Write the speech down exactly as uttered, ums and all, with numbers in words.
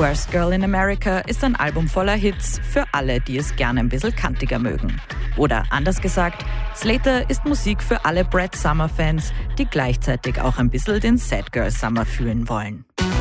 Worst Girl in America ist ein Album voller Hits für alle, die es gerne ein bisschen kantiger mögen. Oder anders gesagt, Slater ist Musik für alle Brad Summer-Fans, die gleichzeitig auch ein bisschen den Sad Girl Summer fühlen wollen.